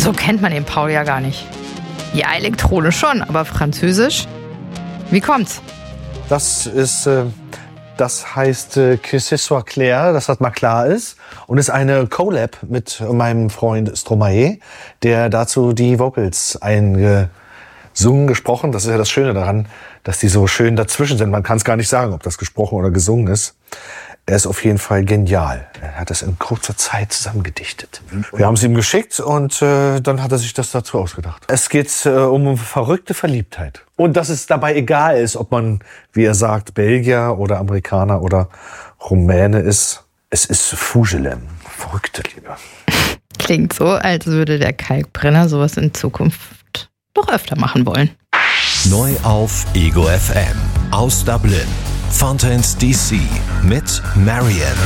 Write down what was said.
So kennt man den Paul ja gar nicht. Ja, elektronisch schon, aber französisch? Wie kommt's? Das heißt Que ce soit clair, dass das mal klar ist. Und ist eine Collab mit meinem Freund Stromae, der dazu die Vocals gesprochen. Das ist ja das Schöne daran, dass die so schön dazwischen sind. Man kann es gar nicht sagen, ob das gesprochen oder gesungen ist. Er ist auf jeden Fall genial. Er hat das in kurzer Zeit zusammengedichtet. Wir haben es ihm geschickt und dann hat er sich das dazu ausgedacht. Es geht um verrückte Verliebtheit. Und dass es dabei egal ist, ob man, wie er sagt, Belgier oder Amerikaner oder Rumäne ist. Es ist Fugelem, verrückte Liebe. Klingt so, als würde der Kalkbrenner sowas in Zukunft doch öfter machen wollen. Neu auf Ego FM. Aus Dublin. Fountains DC mit Marianne.